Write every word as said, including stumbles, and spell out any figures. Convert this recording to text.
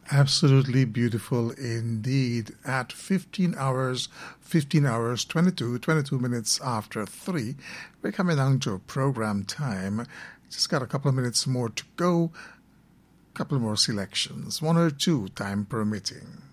Absolutely beautiful indeed. At fifteen hours, fifteen hours, twenty-two, twenty-two minutes after three, we're coming down to program time. Just got a couple of minutes more to go. Couple more selections, one or two, time permitting.